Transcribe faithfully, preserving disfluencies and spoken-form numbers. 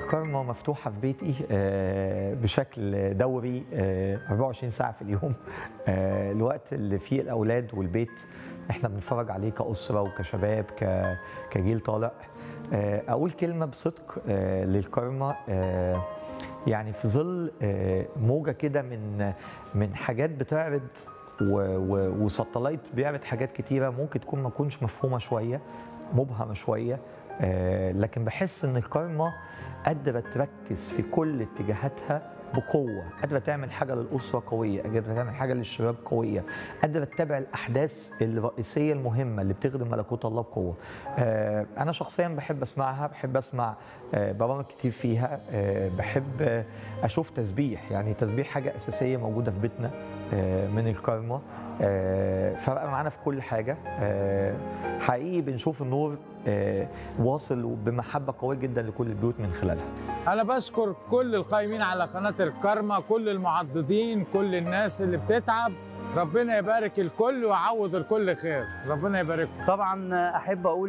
الكارما مفتوحة في بيتي بشكل دوري أربعة وعشرين ساعة في اليوم. الوقت اللي فيه الأولاد والبيت احنا بنتفرج عليه كأسرة وكشباب كجيل طالع. أقول كلمة بصدق للكارما، يعني في ظل موجة كده من من حاجات بتعرض وساتلايت بيعرض حاجات كتيرة ممكن تكون ما تكونش مفهومة شوية، مبهمة شوية، لكن بحس ان الكارما قادرة تركز في كل اتجاهاتها بقوة، قادرة تعمل حاجة للأسرة قوية، قادرة تعمل حاجة للشباب قوية، قادرة تتابع الأحداث الرئيسية المهمة اللي بتخدم ملكوت الله بقوة. أنا شخصيا بحب أسمعها، بحب أسمع برامج كتير فيها، بحب أشوف تسبيح، يعني تسبيح حاجة أساسية موجودة في بيتنا من الكارما، فرق معانا في كل حاجة. حقيقي بنشوف النور واصل بمحبة قوية جدا لكل البيوت من خلالها. أنا بشكر كل القائمين على قناة الكارما، كل المعضدين، كل الناس اللي بتتعب، ربنا يبارك الكل ويعوض الكل خير، ربنا يبارككم. طبعا أحب أقول